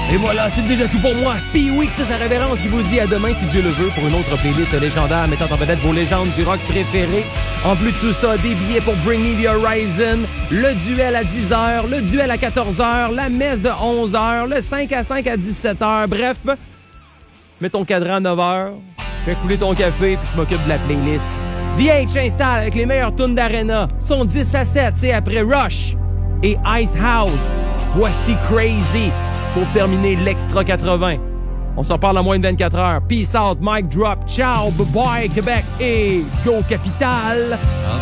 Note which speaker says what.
Speaker 1: Et voilà, c'est déjà tout pour moi. Pee-Wee, c'est sa révérence qui vous dit à demain si Dieu le veut pour une autre playlist légendaire mettant en vedette vos légendes du rock préférées. En plus de tout ça, des billets pour Bring Me The Horizon, le duel à 10h, le duel à 14h, la messe de 11h, le 5 à 5 à 17h. Bref, mets ton cadran à 9h, fais couler ton café puis je m'occupe de la playlist. The H installe avec les meilleurs tunes d'Arena. Son 10 à 7, c'est après Rush et Ice House. Voici Crazy pour terminer l'Extra 80. On s'en parle en moins de 24 heures. Peace out, mic drop. Ciao, bye bye, Québec et Go Capital.